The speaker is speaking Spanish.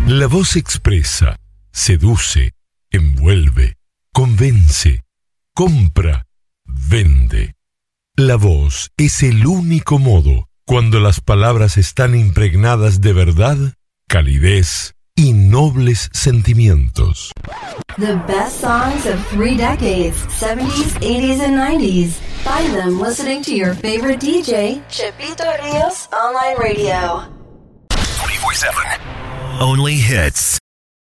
La voz expresa, seduce, envuelve, convence, compra, vende. La voz es el único modo cuando las palabras están impregnadas de verdad, calidez y nobles sentimientos. The best songs of 3 decades, 70s, 80s, and 90s. Find them listening to your favorite DJ, Chepito Rios Online Radio. 24/7. Only hits.